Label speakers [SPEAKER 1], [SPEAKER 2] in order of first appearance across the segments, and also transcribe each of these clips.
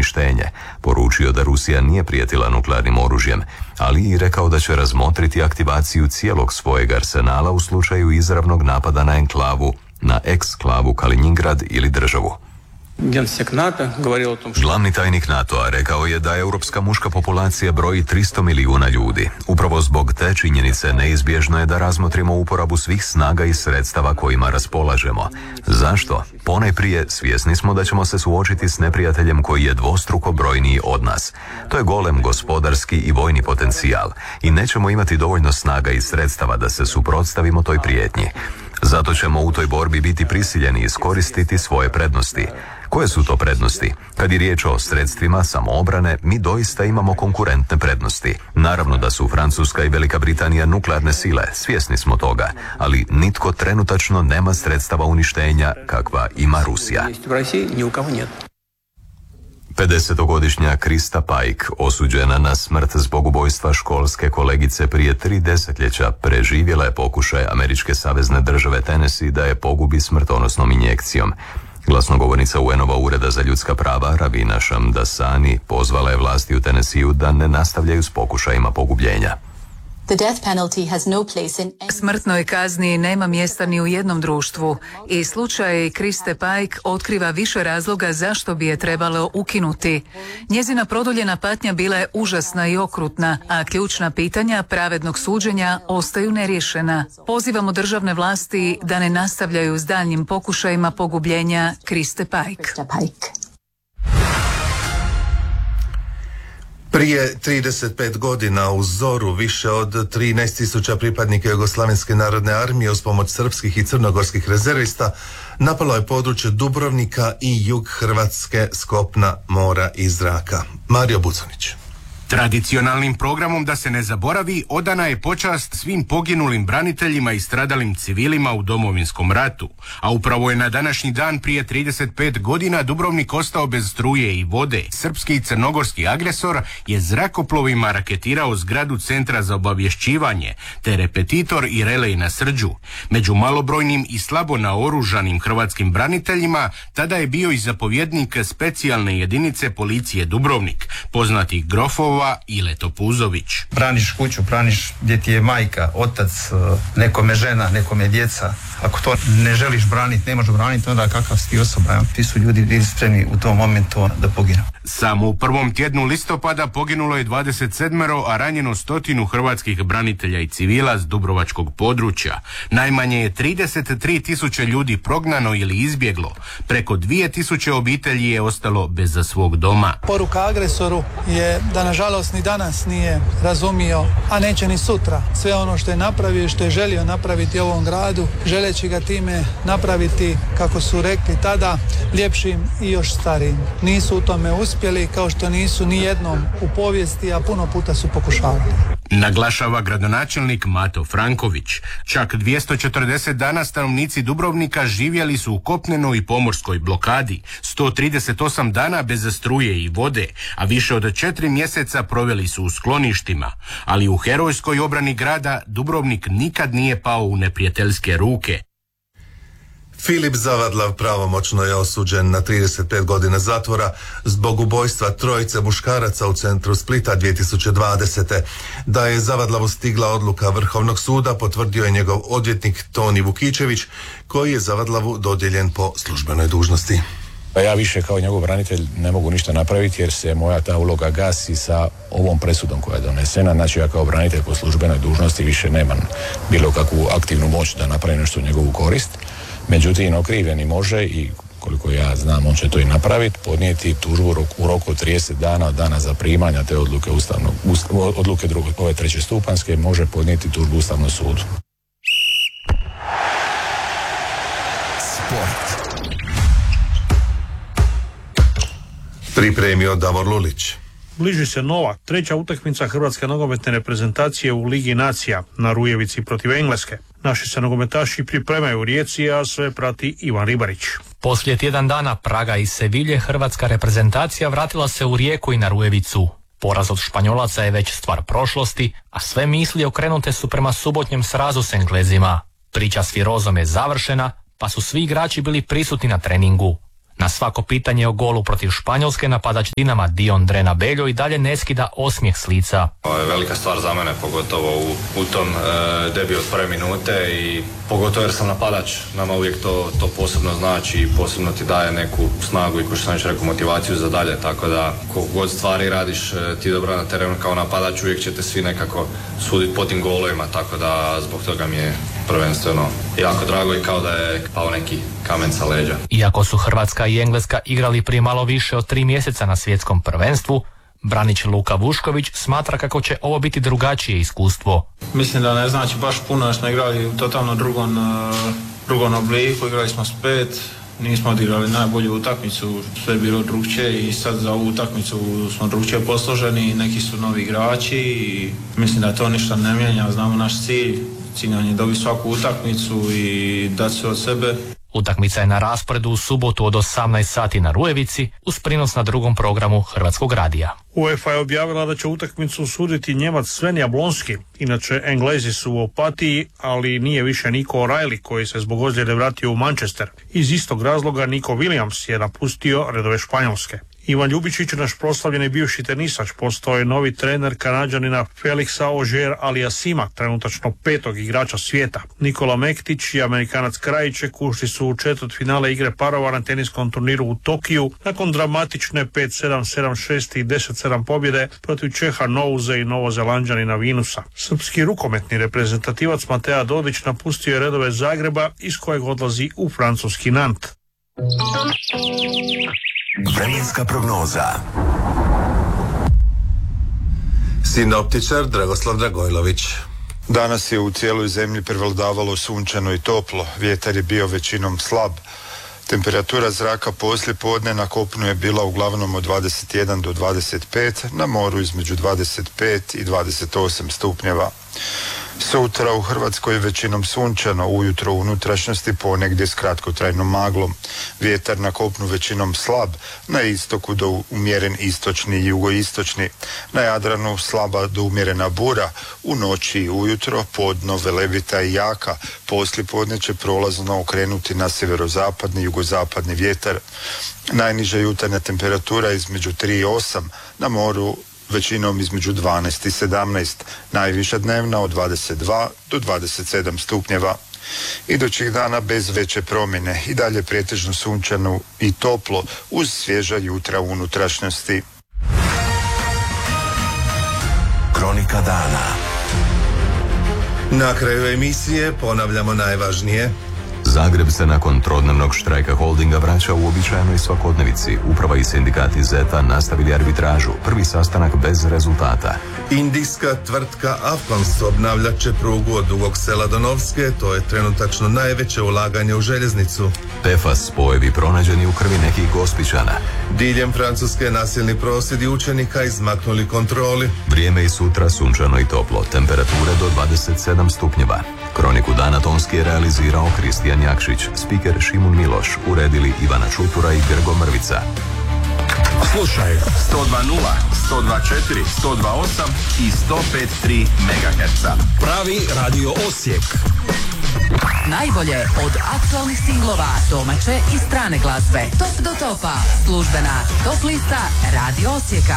[SPEAKER 1] uništenje, poručio da Rusija nije prijetila nuklearnim oružjem, ali i rekao da će razmotriti aktivaciju cijelog svojeg arsenala u slučaju izravnog napada na enklavu, na eksklavu Kaliningrad ili državu. Glavni tajnik NATO-a rekao je da europska muška populacija broji 300 milijuna ljudi. Upravo zbog te činjenice neizbježno je da razmotrimo uporabu svih snaga i sredstava kojima raspolažemo. Zašto? Ponajprije svjesni smo da ćemo se suočiti s neprijateljem koji je dvostruko brojniji od nas. To je golem gospodarski i vojni potencijal i nećemo imati dovoljno snaga i sredstava da se suprotstavimo toj prijetnji. Zato ćemo u toj borbi biti prisiljeni iskoristiti svoje prednosti. Koje su to prednosti? Kad je riječ o sredstvima samoobrane, mi doista imamo konkurentne prednosti. Naravno da su Francuska i Velika Britanija nuklearne sile, svjesni smo toga, ali nitko trenutačno nema sredstava uništenja kakva ima Rusija. 50-godišnja Krista Pike, osuđena na smrt zbog ubojstva školske kolegice prije 3 desetljeća, preživjela je pokušaj američke savezne države Tennessee da je pogubi smrtonosnom injekcijom. Glasnogovornica UN-ova ureda za ljudska prava, Ravina Shamdasani, pozvala je vlasti u Tennesseeu da ne nastavljaju s pokušajima pogubljenja.
[SPEAKER 2] Smrtnoj kazni nema mjesta ni u jednom društvu i slučaj Kriste Pike otkriva više razloga zašto bi je trebalo ukinuti. Njezina produljena patnja bila je užasna i okrutna, a ključna pitanja pravednog suđenja ostaju neriješena. Pozivamo državne vlasti da ne nastavljaju s daljnjim pokušajima pogubljenja Kriste Pike.
[SPEAKER 3] Prije 35 godina u zoru više od 13.000 pripadnika Jugoslavenske narodne armije uz pomoć srpskih i crnogorskih rezervista napalo je područje Dubrovnika i jug Hrvatske s kopna, mora i zraka. Mario Bucanić.
[SPEAKER 4] Tradicionalnim programom Da se ne zaboravi odana je počast svim poginulim braniteljima i stradalim civilima u Domovinskom ratu, a upravo je na današnji dan prije 35 godina Dubrovnik ostao bez struje i vode. Srpski i crnogorski agresor je zrakoplovima raketirao zgradu Centra za obavješćivanje, te repetitor i relej na Srđu. Među malobrojnim i slabo naoružanim hrvatskim braniteljima tada je bio i zapovjednik specijalne jedinice policije Dubrovnik, poznati Grofova i Letopuzović.
[SPEAKER 5] Braniš kuću, braniš gdje ti je majka, otac, nekome žena, nekome djeca. Ako to ne želiš braniti, ne možeš braniti, onda kakav si ti osoba. Ti su ljudi bili spremni u tom momentu da poginu.
[SPEAKER 4] Samo u prvom tjednu listopada poginulo je 27, a ranjeno 100 hrvatskih branitelja i civila s dubrovačkog područja. Najmanje je 33.000 ljudi prognano ili izbjeglo. Preko 2.000 obitelji je ostalo bez svog doma.
[SPEAKER 6] Poruka agresoru je da nažalost ni danas nije razumio, a neće ni sutra, sve ono što je napravio i što je želio napraviti u ovom gradu, želeći ga time napraviti, kako su rekli tada, ljepšim i još starijim. Nisu u tome uspjeli, kao što nisu ni jednom u povijesti, a puno puta su pokušavali.
[SPEAKER 4] Naglašava gradonačelnik Mato Franković. Čak 240 dana stanovnici Dubrovnika živjeli su u kopnenoj i pomorskoj blokadi, 138 dana bez struje i vode, a više od 4 mjeseca proveli su u skloništima. Ali u herojskoj obrani grada Dubrovnik nikad nije pao u neprijateljske ruke.
[SPEAKER 3] Filip Zavadlav pravomoćno je osuđen na 35 godina zatvora zbog ubojstva trojice muškaraca u centru Splita 2020. Da je Zavadlavu stigla odluka Vrhovnog suda potvrdio je njegov odvjetnik Toni Vukičević, koji je Zavadlavu dodijeljen po službenoj dužnosti.
[SPEAKER 7] Ja više kao njegov branitelj ne mogu ništa napraviti jer se moja ta uloga gasi sa ovom presudom koja je donesena. Znači ja kao branitelj po službenoj dužnosti više nemam bilo kakvu aktivnu moć da napravim nešto u njegovu korist. Međutim, okrivljeni može i koliko ja znam on će to i napraviti, podnijeti tužbu u roku od 30 dana od dana zaprimanja te odluke odluke ove trećestupanjske može podnijeti tužbu Ustavnom sudu.
[SPEAKER 3] Sport. Pripremio Davor Lulić.
[SPEAKER 8] Bliži se nova, treća utakmica hrvatske nogometne reprezentacije u Ligi nacija na Rujevici protiv Engleske. Naši se nogometaši pripremaju u Rijeci, a sve prati Ivan Ribarić.
[SPEAKER 9] Poslije tjedan dana Praga i Sevilje hrvatska reprezentacija vratila se u Rijeku i na Rujevicu. Poraz od Španjolaca je već stvar prošlosti, a sve misli okrenute su prema subotnjem srazu s Englezima. Priča s Firozom je završena, pa su svi igrači bili prisutni na treningu. Na svako pitanje o golu protiv Španjolske napadač Dinama Dion Drena Beljo i dalje ne skida osmijeh s lica.
[SPEAKER 10] Ovo je velika stvar za mene, pogotovo u tom debiju od prve minute i pogotovo jer sam napadač. Nama uvijek to posebno znači i posebno ti daje neku snagu i, ko što sam već rekao, motivaciju za dalje. Tako da, koliko god stvari radiš ti dobro na terenu kao napadač, uvijek ćete svi nekako suditi po tim golovima. Tako da, zbog toga mi je prvenstveno jako drago i kao da je pao neki kamen sa leđa.
[SPEAKER 9] Iako su Hrvatska i Engleska igrali prije malo više od 3 mjeseca na svjetskom prvenstvu, branič Luka Vušković smatra kako će ovo biti drugačije iskustvo.
[SPEAKER 11] Mislim da ne znači baš puno, jer smo igrali u totalno drugom obliku, igrali smo s 5, nismo odigrali najbolju utakmicu, sve je bilo drugčije i sad za ovu utakmicu smo drugčije posloženi, neki su novi igrači i mislim da to ništa ne mijenja, znamo naš cilj nam je dobiti svaku utakmicu i dati sve od sebe.
[SPEAKER 9] Utakmica je na rasporedu u subotu od 18 sati na Rujevici uz prinos na drugom programu Hrvatskog radija.
[SPEAKER 8] UEFA je objavila da će utakmicu suditi Njemac Sven Jablonski. Inače, Englezi su u Opatiji, ali nije više Nico O'Reilly koji se zbog ozljede vratio u Manchester. Iz istog razloga Nico Williams je napustio redove Španjolske. Ivan Ljubičić, naš proslavljeni bivši tenisač, postao je novi trener Kanađanina Felixa Auger-Aliassima, trenutačno 5. igrača svijeta. Nikola Mektić i Amerikanac Krajiček ušli su u četvrtfinale igre parova na teniskom turniru u Tokiju nakon dramatične 5-7, 7-6 i 10-7 pobjede protiv Čeha Nouze i Novozelanđanina Vinusa. Srpski rukometni reprezentativac Mateja Dodić napustio je redove Zagreba iz kojeg odlazi u francuski Nant.
[SPEAKER 12] Vremenska prognoza.
[SPEAKER 3] Sinoptičar Dragoslav Dragojlović.
[SPEAKER 13] Danas je u cijeloj zemlji prevladavalo sunčano i toplo. Vjetar je bio većinom slab. Temperatura zraka poslije podne na kopnu je bila uglavnom od 21 do 25, na moru između 25 i 28 stupnjeva. Sutra u Hrvatskoj je većinom sunčano, ujutro u unutrašnjosti ponegdje s kratkotrajnom maglom. Vjetar na kopnu većinom slab, na istoku do umjeren istočni i jugoistočni. Na Jadranu slaba do umjerena bura, u noći i ujutro podno velebita i jaka, poslijepodne će prolazno okrenuti na sjeverozapadni i jugozapadni vjetar. Najniža jutarnja temperatura između 3 i 8, na moru većinom između 12 i 17, najviša dnevna od 22 do 27 stupnjeva. Idućih dana bez veće promjene i dalje pretežno sunčano i toplo uz svježa jutra u unutrašnjosti.
[SPEAKER 12] Kronika dana.
[SPEAKER 3] Na kraju emisije ponavljamo najvažnije.
[SPEAKER 1] Zagreb se nakon trodnevnog štrajka holdinga vraća u uobičajenoj svakodnevici. Uprava i sindikati ZETA nastavili arbitražu. Prvi sastanak bez rezultata.
[SPEAKER 3] Indijska tvrtka Afkons obnavljat će prugu od Dugog Sela do Novske. To je trenutačno najveće ulaganje u željeznicu.
[SPEAKER 1] PFAS spojevi pronađeni u krvi nekih Gospićana.
[SPEAKER 3] Diljem Francuske nasilni prosvjedi učenika izmaknuli kontroli.
[SPEAKER 1] Vrijeme i sutra sunčano i toplo. Temperature do 27 stupnjeva. Kroniku dana tonski je realizirao Kristijan Jakšić, spiker Šimun Miloš, uredili Ivana Čutura i Grgo Mrvica.
[SPEAKER 12] Slušaj 102.0, 102.4, 102.8 i 105.3 MHz. Pravi Radio Osijek.
[SPEAKER 14] Najbolje od aktualnih singlova, domaće i strane glazbe. Top do topa, službena top lista Radio Osijeka.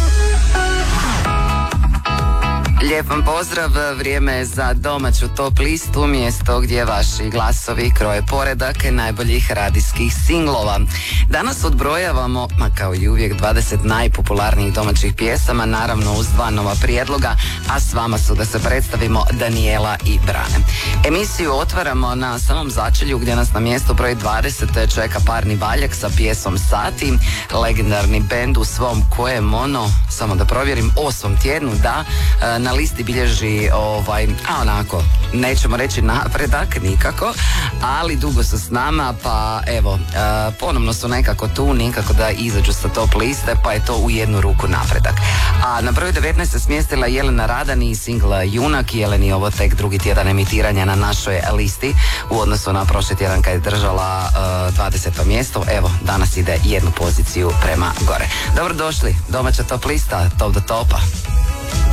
[SPEAKER 15] Lijep vam pozdrav, vrijeme je za domaću top listu, mjesto gdje vaši glasovi kroje poredak najboljih radijskih singlova. Danas odbrojavamo, kao i uvijek, 20 najpopularnijih domaćih pjesama, naravno uz 2 nova prijedloga, a s vama su, da se predstavimo, Danijela i Brane. Emisiju otvaramo na samom začelju gdje nas na mjesto broj 20 čeka Parni Valjak sa pjesom Sati, legendarni bend u svom kojem samo da provjerim, 8. tjednu, da, na listi bilježi onako, nećemo reći napredak nikako, ali dugo su s nama, pa evo, ponovno su nekako tu, nikako da izađu sa top liste, pa je to u jednu ruku napredak. A na broju 19 se smjestila Jelena Radani i singla Junak. Jeleni ovo tek drugi tjedan emitiranja na našoj listi u odnosu na prošli tjedan kad je držala 20. mjesto. Evo, danas ide jednu poziciju prema gore. Dobrodošli, domaća top lista, top do topa.